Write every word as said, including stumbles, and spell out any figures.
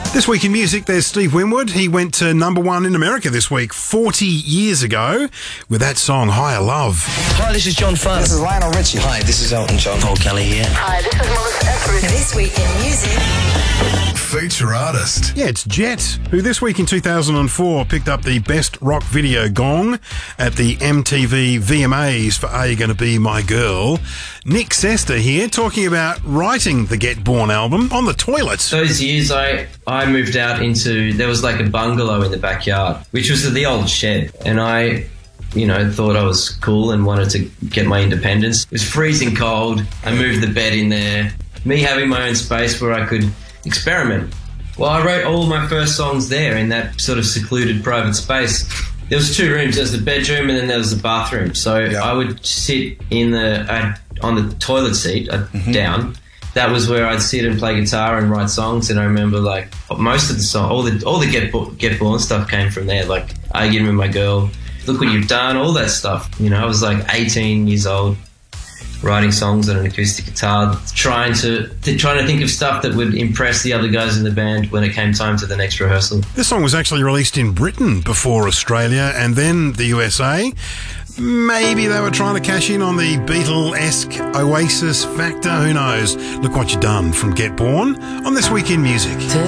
This week in music, there's Steve Winwood. He went to number one in America this week, forty years ago, with that song, Higher Love. Hi, this is John Farr. This is Lionel Richie. Hi, this is Elton John. Paul Kelly here. Hi, this is Melissa Etheridge. This week in music. Feature artist. Yeah, it's Jet, who this week in two thousand four picked up the Best Rock Video Gong at the M T V V M As for Are You Gonna Be My Girl. Nick Sester here, talking about writing the Get Born album on the toilet. Those years I, I moved out into, there was like a bungalow in the backyard, which was the old shed. And I, you know, thought I was cool and wanted to get my independence. It was freezing cold. I moved the bed in there. Me having my own space where I could experiment. Well, I wrote all my first songs there in that sort of secluded private space. There was two rooms. There was the bedroom and then there was the bathroom. So yeah. I would sit in the uh, on the toilet seat uh, mm-hmm. down. That was where I'd sit and play guitar and write songs. And I remember like most of the song, all the all the Get Bo- Get Born stuff came from there. Like Arguing with My Girl, Look What You've Done, all that stuff. You know, I was like eighteen years old, writing songs on an acoustic guitar, trying to, to trying to think of stuff that would impress the other guys in the band when it came time to the next rehearsal. This song was actually released in Britain before Australia and then the U S A. Maybe they were trying to cash in on the Beatle-esque Oasis factor. Who knows? Look What You've Done from Get Born on This Week in Music.